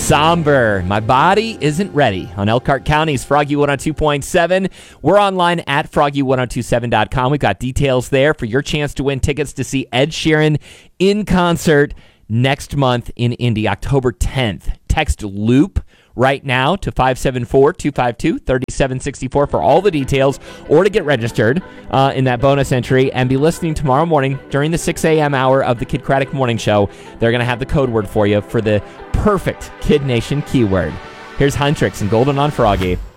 Somber. My body isn't ready on Elkhart County's Froggy 102.7. We're online at froggy1027.com. We've got details there for your chance to win tickets to see Ed Sheeran in concert next month in Indy, October 10th. Text Loop right now to 574-252-3764 for all the details or to get registered in that bonus entry and be listening tomorrow morning during the 6 a.m. hour of the Kid Craddock Morning Show. They're going to have the code word for you for the perfect Kid Nation keyword. Here's Huntrix and Golden on Froggy.